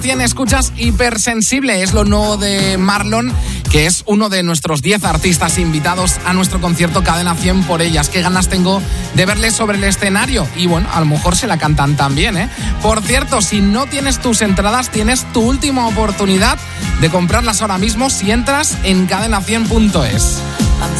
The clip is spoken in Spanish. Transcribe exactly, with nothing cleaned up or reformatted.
cien escuchas Hipersensible, es lo nuevo de Marlon, que es uno de nuestros diez artistas invitados a nuestro concierto Cadena cien por ellas. Qué ganas tengo de verles sobre el escenario y bueno, a lo mejor se la cantan también, ¿eh? Por cierto, si no tienes tus entradas, tienes tu última oportunidad de comprarlas ahora mismo si entras en cadena cien punto es.